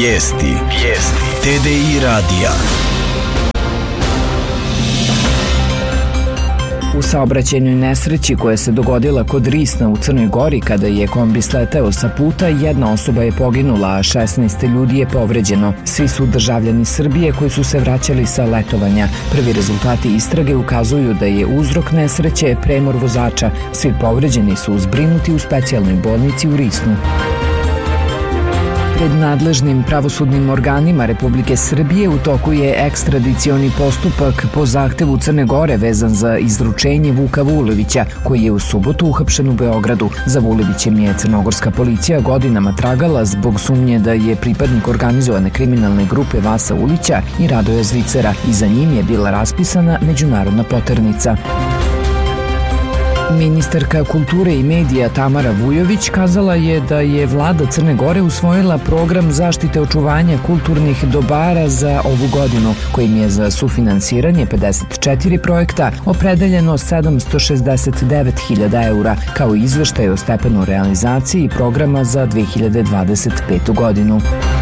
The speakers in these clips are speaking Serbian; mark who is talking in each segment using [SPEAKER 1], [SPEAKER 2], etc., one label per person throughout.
[SPEAKER 1] Vijesti. TDI radija.
[SPEAKER 2] U saobraćajnoj nesreći koja se dogodila kod Risna u Crnoj Gori kada je kombi sleteo sa puta, jedna osoba je poginula, a 16 ljudi je povređeno. Svi su državljani Srbije koji su se vraćali sa letovanja. Prvi rezultati istrage ukazuju da je uzrok nesreće premor vozača. Svi povređeni su zbrinuti u specijalnoj bolnici u Risnu. Pred nadležnim pravosudnim organima Republike Srbije u toku je ekstradicioni postupak po zahtevu Crne Gore vezan za izručenje Vuka Vulevića, koji je u subotu uhapšen u Beogradu. Za Vulevićem je crnogorska policija godinama tragala zbog sumnje da je pripadnik organizovane kriminalne grupe Vasa Ulića i Radoja Zvicera i za njim je bila raspisana međunarodna poternica. Ministarka kulture i medija Tamara Vujović kazala je da je vlada Crne Gore usvojila program zaštite očuvanja kulturnih dobara za ovu godinu, kojim je za sufinansiranje 54 projekta opredeljeno 769.000 eura, kao i izveštaj o stepenu realizaciji programa za 2025. godinu.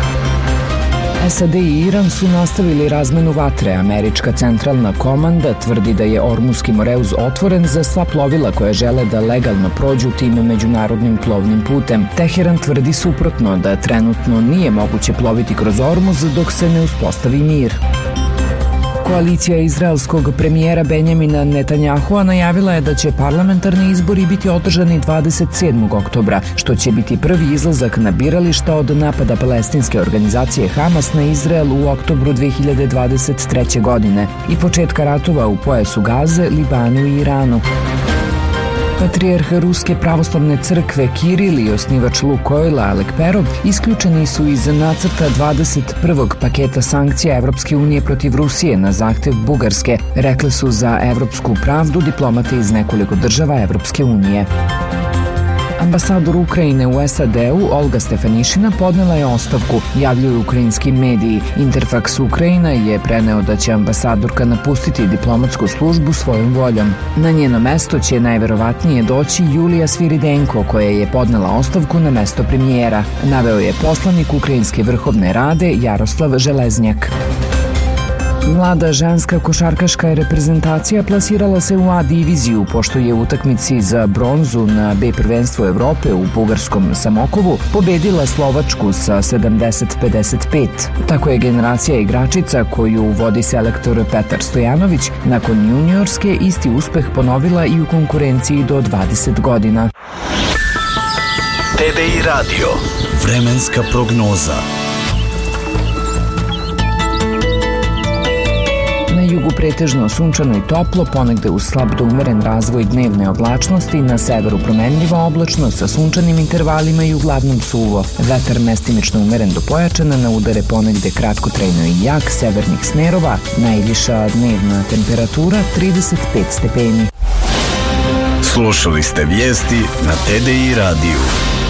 [SPEAKER 2] SAD i Iran su nastavili razmenu vatre. Američka centralna komanda tvrdi da je Ormuski Moreuz otvoren za sva plovila koje žele da legalno prođu tim međunarodnim plovnim putem. Teheran tvrdi suprotno, da trenutno nije moguće ploviti kroz Ormuz dok se ne uspostavi mir. Koalicija izraelskog premijera Benjamina Netanjahua najavila je da će parlamentarni izbori biti održani 27. oktobra, što će biti prvi izlazak na birališta od napada palestinske organizacije Hamas na Izrael u oktobru 2023. godine i početka ratova u pojasu Gaze, Libanu i Iranu. Patrijarh Ruske pravoslavne crkve Kiril i osnivač Lukoila Alek Perov isključeni su iz nacrta 21. paketa sankcija Evropske unije protiv Rusije na zahtev Bugarske, rekli su za evropsku pravdu diplomati iz nekoliko država Evropske unije. Ambasador Ukrajine u SAD-u Olga Stefanišina podnela je ostavku, javljaju ukrajinski mediji. Interfax Ukrajina je preneo da će ambasadorka napustiti diplomatsku službu svojom voljom. Na njeno mesto će najverovatnije doći Julija Sviridenko, koja je podnela ostavku na mesto premijera, naveo je poslanik Ukrajinske vrhovne rade Jaroslav Železnjak. Mlada ženska košarkaška reprezentacija plasirala se u A diviziju pošto je u utakmici za bronzu na B prvenstvu Evrope u bugarskom Samokovu pobedila Slovačku sa 70-55. Tako je generacija igračica koju vodi selektor Petar Stojanović nakon juniorske isti uspeh ponovila i u konkurenciji do 20 godina.
[SPEAKER 1] TDI radio. Vremenska prognoza.
[SPEAKER 2] Na jugu pretežno sunčano i toplo, ponegde uz slab do umeren razvoj dnevne oblačnosti, na severu promenljiva oblačno sa sunčanim intervalima i uglavnom suvo. Vetar mestimično umeren do pojačana, na udare ponegde kratkotrajno i jak severnih smerova, najviša dnevna temperatura 35 stepeni.
[SPEAKER 1] Slušali ste vijesti na TDI radiju.